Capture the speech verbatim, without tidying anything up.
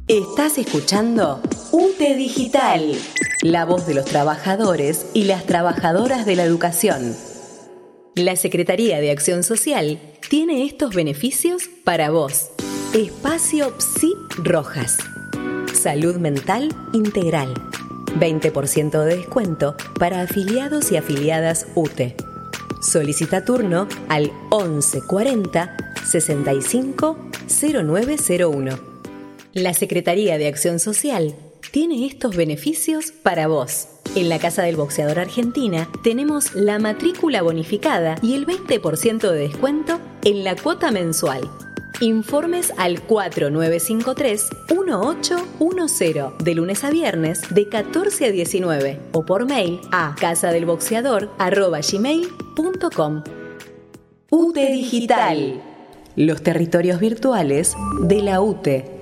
Estás escuchando U T E Digital, la voz de los trabajadores y las trabajadoras de la educación. La Secretaría de Acción Social tiene estos beneficios para vos. Espacio Psi Rojas. Salud mental integral. veinte por ciento de descuento para afiliados y afiliadas U T E. Solicita turno al once cuarenta sesenta y cinco cero nueve cero uno. La Secretaría de Acción Social tiene estos beneficios para vos. En la Casa del Boxeador Argentina tenemos la matrícula bonificada y el veinte por ciento de descuento en la cuota mensual. Informes al cuatro nueve cinco tres uno ocho uno cero de lunes a viernes de catorce a diecinueve o por mail a casadelboxeador arroba gmail punto com. U T E Digital, los territorios virtuales de la U T E.